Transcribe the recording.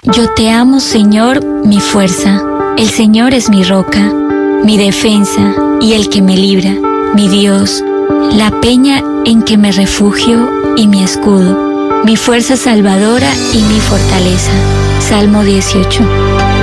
Yo te amo, Señor, mi fuerza. El Señor es mi roca, mi defensa y el que me libra, mi Dios, la peña en que me refugio y mi escudo, mi fuerza salvadora y mi fortaleza. Salmo 18.